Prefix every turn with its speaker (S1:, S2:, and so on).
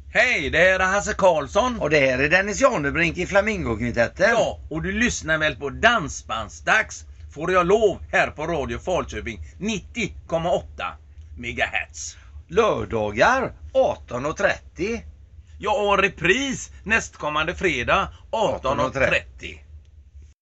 S1: Hej, det här är Hasse Karlsson.
S2: Och det här är Dennis Janebrink i Flamingokvintetten.
S1: Ja, och du lyssnar väl på Dansbandsdags, får jag lov, här på Radio Falköping 90,8 megahertz.
S2: Lördagar 18:30.
S1: Ja, och repris nästkommande fredag 18:30.